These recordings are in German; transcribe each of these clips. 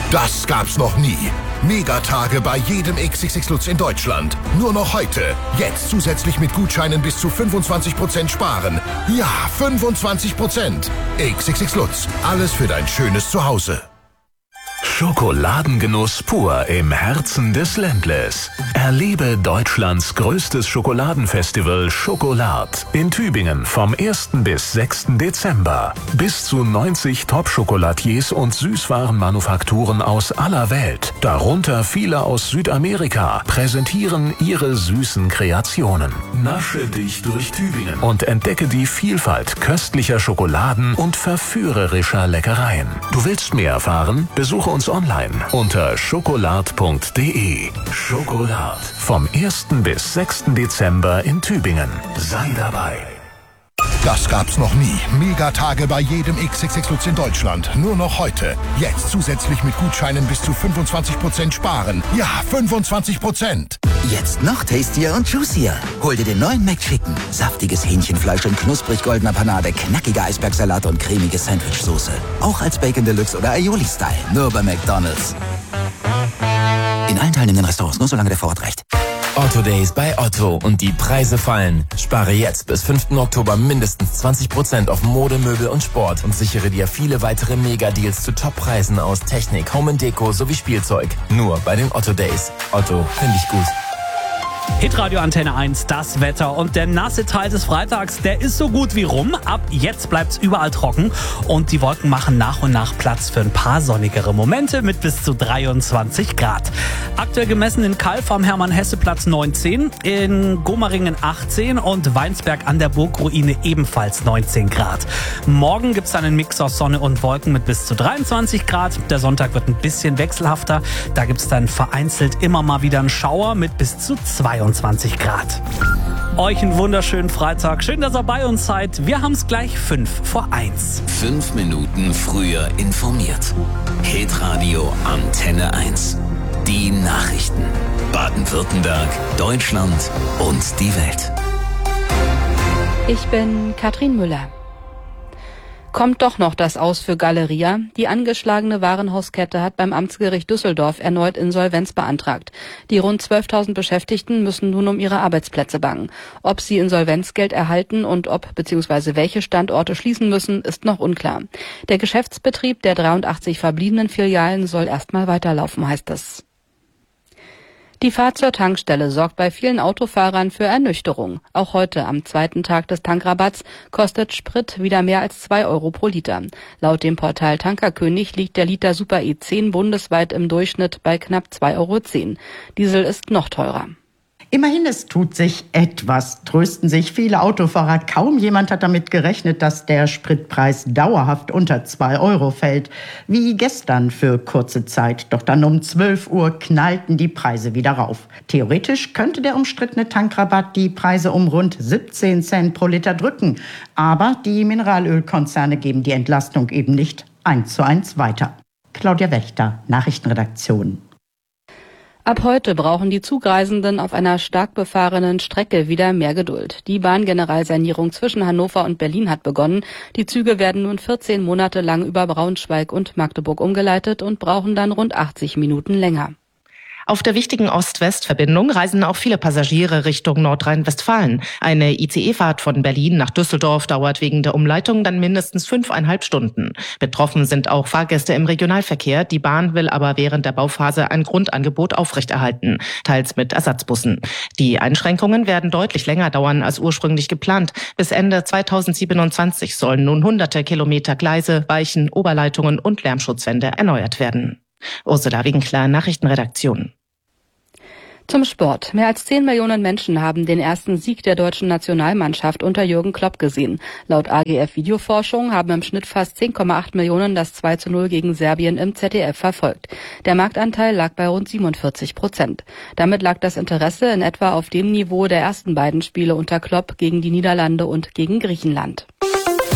Das gab's noch nie. Megatage bei jedem XXX Lutz in Deutschland. Nur noch heute. Jetzt zusätzlich mit Gutscheinen bis zu 25% sparen. Ja, 25%. XXX Lutz. Alles für dein schönes Zuhause. Schokoladengenuss pur im Herzen des Ländles. Erlebe Deutschlands größtes Schokoladenfestival Schokolad in Tübingen vom 1. bis 6. Dezember. Bis zu 90 Top-Schokolatiers und Süßwarenmanufakturen aus aller Welt, darunter viele aus Südamerika, präsentieren ihre süßen Kreationen. Nasche dich durch Tübingen und entdecke die Vielfalt köstlicher Schokoladen und verführerischer Leckereien. Du willst mehr erfahren? Besuche uns online unter schokolad.de. Schokolad vom 1. bis 6. Dezember in Tübingen. Sei dabei. Das gab's noch nie. Megatage bei jedem XXX Lutz in Deutschland. Nur noch heute. Jetzt zusätzlich mit Gutscheinen bis zu 25% sparen. Ja, 25%. Jetzt noch tastier und juicier. Hol dir den neuen McChicken. Saftiges Hähnchenfleisch in knusprig goldener Panade, knackiger Eisbergsalat und cremige Sandwichsoße. Auch als Bacon Deluxe oder Aioli-Style. Nur bei McDonald's. In allen teilnehmenden Restaurants, nur solange der Vorrat reicht. Otto Days bei Otto und die Preise fallen. Spare jetzt bis 5. Oktober mindestens 20% auf Mode, Möbel und Sport und sichere dir viele weitere Mega-Deals zu Top-Preisen aus Technik, Home & Deko sowie Spielzeug. Nur bei den Otto Days. Otto, finde ich gut. Hitradio Antenne 1, das Wetter und der nasse Teil des Freitags, der ist so gut wie rum. Ab jetzt bleibt's überall trocken und die Wolken machen nach und nach Platz für ein paar sonnigere Momente mit bis zu 23 Grad. Aktuell gemessen in Calw am Hermann-Hesse-Platz 19, in Gomaringen 18 und Weinsberg an der Burgruine ebenfalls 19 Grad. Morgen gibt's dann einen Mix aus Sonne und Wolken mit bis zu 23 Grad. Der Sonntag wird ein bisschen wechselhafter. Da gibt's dann vereinzelt immer mal wieder einen Schauer mit bis zu 22 Grad. Euch einen wunderschönen Freitag. Schön, dass ihr bei uns seid. Wir haben's gleich 5:05. 5 Minuten früher informiert. Hitradio Antenne 1. Die Nachrichten. Baden-Württemberg, Deutschland und die Welt. Ich bin Katrin Müller. Kommt doch noch das Aus für Galeria. Die angeschlagene Warenhauskette hat beim Amtsgericht Düsseldorf erneut Insolvenz beantragt. Die rund 12.000 Beschäftigten müssen nun um ihre Arbeitsplätze bangen. Ob sie Insolvenzgeld erhalten und ob bzw. welche Standorte schließen müssen, ist noch unklar. Der Geschäftsbetrieb der 83 verbliebenen Filialen soll erstmal weiterlaufen, heißt es. Die Fahrt zur Tankstelle sorgt bei vielen Autofahrern für Ernüchterung. Auch heute, am zweiten Tag des Tankrabatts, kostet Sprit wieder mehr als 2 Euro pro Liter. Laut dem Portal Tankerkönig liegt der Liter Super E10 bundesweit im Durchschnitt bei knapp 2,10 Euro. Diesel ist noch teurer. Immerhin, es tut sich etwas, trösten sich viele Autofahrer. Kaum jemand hat damit gerechnet, dass der Spritpreis dauerhaft unter 2 Euro fällt. Wie gestern für kurze Zeit. Doch dann um 12 Uhr knallten die Preise wieder rauf. Theoretisch könnte der umstrittene Tankrabatt die Preise um rund 17 Cent pro Liter drücken. Aber die Mineralölkonzerne geben die Entlastung eben nicht 1:1 weiter. Claudia Wächter, Nachrichtenredaktion. Ab heute brauchen die Zugreisenden auf einer stark befahrenen Strecke wieder mehr Geduld. Die Bahngeneralsanierung zwischen Hannover und Berlin hat begonnen. Die Züge werden nun 14 Monate lang über Braunschweig und Magdeburg umgeleitet und brauchen dann rund 80 Minuten länger. Auf der wichtigen Ost-West-Verbindung reisen auch viele Passagiere Richtung Nordrhein-Westfalen. Eine ICE-Fahrt von Berlin nach Düsseldorf dauert wegen der Umleitung dann mindestens 5,5 Stunden. Betroffen sind auch Fahrgäste im Regionalverkehr. Die Bahn will aber während der Bauphase ein Grundangebot aufrechterhalten, teils mit Ersatzbussen. Die Einschränkungen werden deutlich länger dauern als ursprünglich geplant. Bis Ende 2027 sollen nun hunderte Kilometer Gleise, Weichen, Oberleitungen und Lärmschutzwände erneuert werden. Ursula Winkler, Nachrichtenredaktion. Zum Sport. Mehr als 10 Millionen Menschen haben den ersten Sieg der deutschen Nationalmannschaft unter Jürgen Klopp gesehen. Laut AGF Videoforschung haben im Schnitt fast 10,8 Millionen das 2:0 gegen Serbien im ZDF verfolgt. Der Marktanteil lag bei rund 47%. Damit lag das Interesse in etwa auf dem Niveau der ersten beiden Spiele unter Klopp gegen die Niederlande und gegen Griechenland.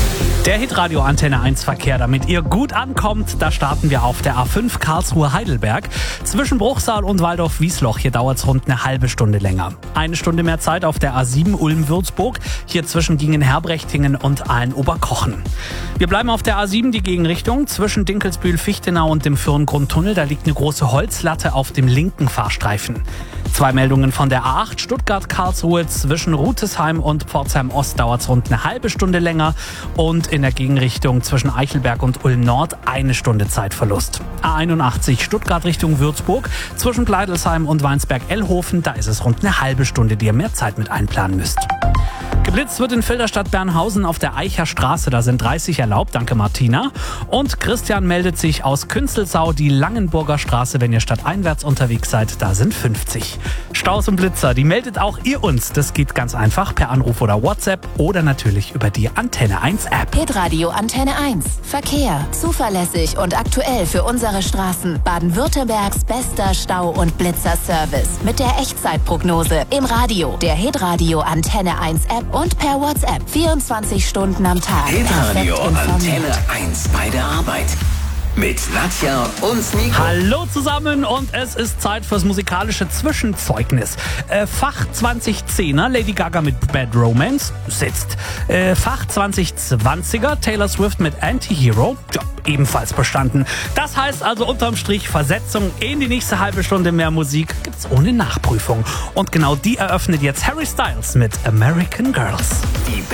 Der Hitradio Antenne 1 Verkehr, damit ihr gut ankommt, da starten wir auf der A5 Karlsruhe-Heidelberg. Zwischen Bruchsal und Waldorf-Wiesloch, hier dauert es rund eine halbe Stunde länger. Eine Stunde mehr Zeit auf der A7 Ulm-Würzburg, hier zwischen Gingen-Herbrechtingen und Aalen-Oberkochen. Wir bleiben auf der A7 die Gegenrichtung. Zwischen Dinkelsbühl-Fichtenau und dem Fürngrundtunnel, da liegt eine große Holzlatte auf dem linken Fahrstreifen. 2 Meldungen von der A8 Stuttgart-Karlsruhe. Zwischen Rutesheim und Pforzheim-Ost dauert es rund eine halbe Stunde länger. Und in der Gegenrichtung zwischen Eichelberg und Ulm-Nord 1 Stunde Zeitverlust. A81 Stuttgart Richtung Würzburg. Zwischen Gleidelsheim und Weinsberg-Ellhofen, da ist es rund eine halbe Stunde, die ihr mehr Zeit mit einplanen müsst. Geblitzt wird in Filderstadt-Bernhausen auf der Eicher Straße, da sind 30 erlaubt, danke Martina. Und Christian meldet sich aus Künzelsau, die Langenburger Straße, wenn ihr stadteinwärts unterwegs seid, da sind 50. Staus und Blitzer, die meldet auch ihr uns. Das geht ganz einfach per Anruf oder WhatsApp oder natürlich über die Antenne 1 App. Hitradio Antenne 1. Verkehr. Zuverlässig und aktuell für unsere Straßen. Baden-Württembergs bester Stau- und Blitzer-Service. Mit der Echtzeitprognose. Im Radio, der Hitradio Antenne 1 App und per WhatsApp 24 Stunden am Tag. Hitradio Antenne 1 bei der Arbeit. Mit Nadja und Nico. Hallo zusammen und es ist Zeit fürs musikalische Zwischenzeugnis. Fach 2010er Lady Gaga mit Bad Romance sitzt. Fach 2020er Taylor Swift mit Anti-Hero, ja, ebenfalls bestanden. Das heißt also unterm Strich Versetzung in die nächste halbe Stunde mehr Musik gibt's ohne Nachprüfung. Und genau die eröffnet jetzt Harry Styles mit American Girls. Die